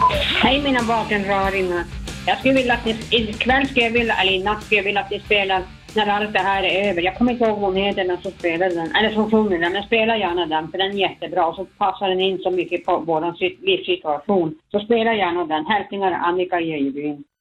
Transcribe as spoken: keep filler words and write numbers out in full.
Hej mina vakenraringar. Jag skulle vilja att ni, ikväll skulle jag vilja, eller i natt skulle jag vilja att ni spelar När allt det här är över. Jag kommer inte ihåg vad heter den som spelar den, eller som sjunger den, men spela gärna den, för den är jättebra och så passar den in så mycket på vår livssituation. Så spela gärna den. Hälsningar Annika Gejebyn.